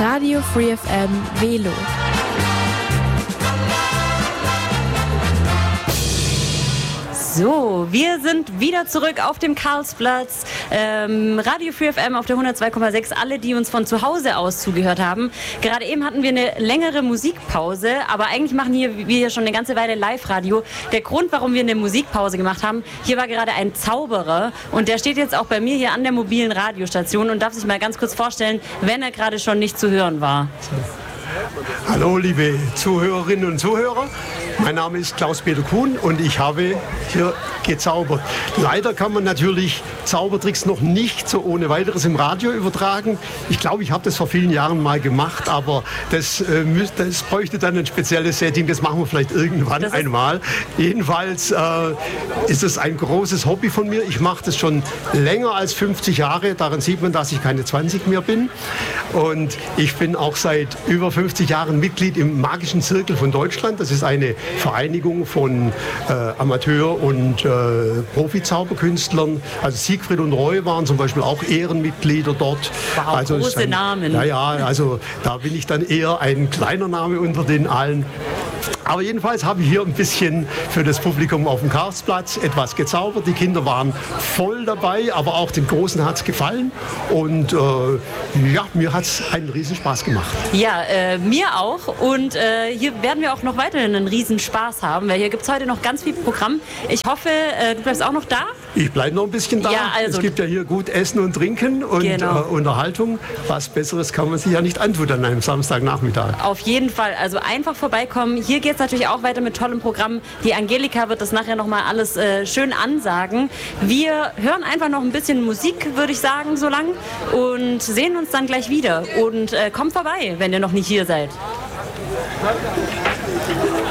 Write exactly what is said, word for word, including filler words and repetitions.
Radio Free F M Velo. So, wir sind wieder zurück auf dem Karlsplatz. Ähm, Radio Free F M auf der hundertzwei Komma sechs. Alle, die uns von zu Hause aus zugehört haben. Gerade eben hatten wir eine längere Musikpause, aber eigentlich machen hier wir hier schon eine ganze Weile Live-Radio. Der Grund, warum wir eine Musikpause gemacht haben, hier war gerade ein Zauberer und der steht jetzt auch bei mir hier an der mobilen Radiostation und darf sich mal ganz kurz vorstellen, wenn er gerade schon nicht zu hören war. Hallo liebe Zuhörerinnen und Zuhörer, mein Name ist Klaus-Peter Kuhn und ich habe hier gezaubert. Leider kann man natürlich Zaubertricks noch nicht so ohne weiteres im Radio übertragen. Ich glaube, ich habe das vor vielen Jahren mal gemacht, aber das, äh, müß, das bräuchte dann ein spezielles Setting, das machen wir vielleicht irgendwann einmal. Jedenfalls äh, ist es ein großes Hobby von mir. Ich mache das schon länger als fünfzig Jahre, daran sieht man, dass ich keine zwanzig mehr bin. Und ich bin auch seit über fünfzig Jahren Mitglied im Magischen Zirkel von Deutschland. Das ist eine Vereinigung von äh, Amateur- und äh, Profi-Zauberkünstlern. Also Siegfried und Roy waren zum Beispiel auch Ehrenmitglieder dort. Wow, also große ein, Namen. Ja, ja, also da bin ich dann eher ein kleiner Name unter den allen. Aber jedenfalls habe ich hier ein bisschen für das Publikum auf dem Karlsplatz etwas gezaubert. Die Kinder waren voll dabei, aber auch den Großen hat es gefallen. Und äh, ja, mir hat es einen riesen Spaß gemacht. Ja, äh, mir auch. Und äh, hier werden wir auch noch weiterhin einen riesen Spaß haben, weil hier gibt es heute noch ganz viel Programm. Ich hoffe, äh, du bleibst auch noch da. Ich bleibe noch ein bisschen da. Ja, also, es gibt ja hier gut Essen und Trinken und genau. äh, Unterhaltung. Was Besseres kann man sich ja nicht antun an einem Samstagnachmittag. Auf jeden Fall. Also einfach vorbeikommen. Hier geht es natürlich auch weiter mit tollem Programm. Die Angelika wird das nachher nochmal alles äh, schön ansagen. Wir hören einfach noch ein bisschen Musik, würde ich sagen, so lang. Und sehen uns dann gleich wieder. Und äh, kommt vorbei, wenn ihr noch nicht hier seid.